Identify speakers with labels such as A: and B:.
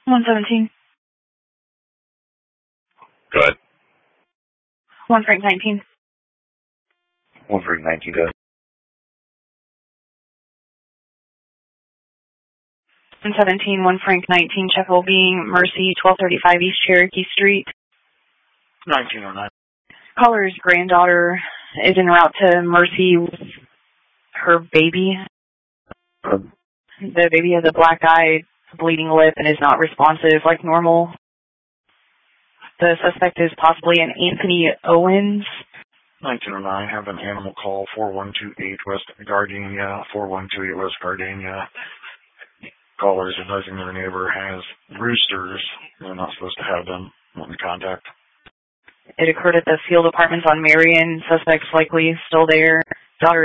A: 117.
B: Go ahead.
A: 1 Frank 19.
B: 1 Frank 19, go ahead.
A: 117, 1 Frank 19, Sheffield Being, Mercy, 1235 East Cherokee Street.
B: 1909.
A: Caller's granddaughter is en route to Mercy with her baby. The baby has a black eye, bleeding lip, and is not responsive like normal. The suspect is possibly an Anthony Owens.
B: 1909, have an animal call 4128 West Gardenia, 4128 West Gardenia. Caller is advising their neighbor has roosters. They're not supposed to have them. Want to contact.
A: It occurred at the field apartments on Marion. Suspect's likely still there.